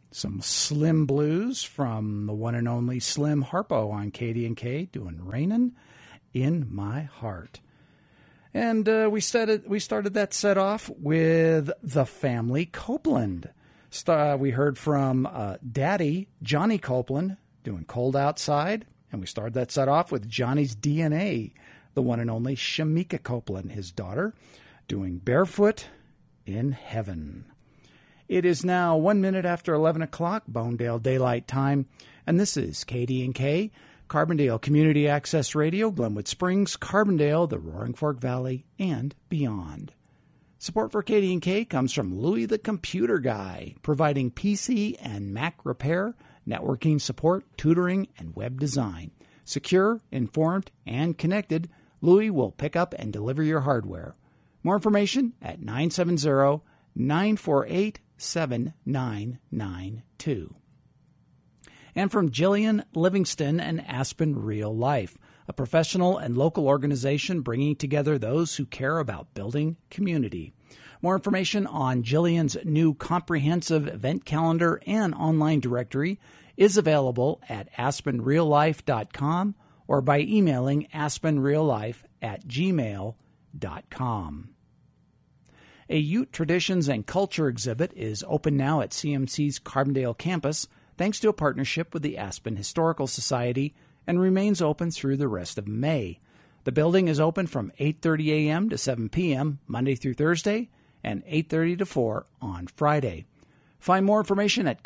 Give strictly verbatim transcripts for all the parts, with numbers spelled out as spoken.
Some Slim Blues from the one and only Slim Harpo on K D and K, doing Rainin' in My Heart. And uh, we started we started that set off with the family Copeland. Uh, we heard from uh, Daddy Johnny Copeland doing Cold Outside, and we started that set off with Johnny's D N A, the one and only Shamika Copeland, his daughter, doing Barefoot in Heaven. It is now one minute after eleven o'clock, Bonedale Daylight Time, and this is K D and K, Carbondale Community Access Radio, Glenwood Springs, Carbondale, the Roaring Fork Valley, and beyond. Support for K D and K comes from Louie the Computer Guy, providing P C and Mac repair, networking support, tutoring, and web design. Secure, informed, and connected, Louie will pick up and deliver your hardware. More information at nine seven zero, nine four eight, seven nine nine two. And from Jillian Livingston and Aspen Real Life, a professional and local organization bringing together those who care about building community. More information on Jillian's new comprehensive event calendar and online directory is available at aspen real life dot com or by emailing aspenreallife at gmail dot com. A Ute Traditions and Culture exhibit is open now at C M C's Carbondale campus thanks to a partnership with the Aspen Historical Society and remains open through the rest of May. The building is open from eight thirty a.m. to seven p.m. Monday through Thursday and eight thirty to four on Friday. Find more information at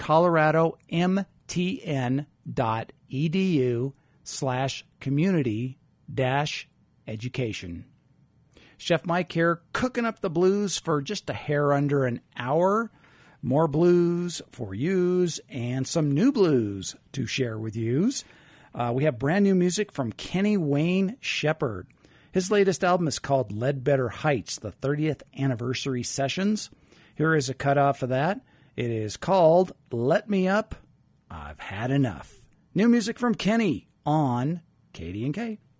coloradomtn.edu slash community dash education. Chef Mike here, cooking up the blues for just a hair under an hour. More blues for yous and some new blues to share with yous. Uh, we have brand new music from Kenny Wayne Shepherd. His latest album is called Ledbetter Heights, the thirtieth Anniversary Sessions. Here is a cut off of that. It is called Let Me Up, I've Had Enough. New music from Kenny on K D and K.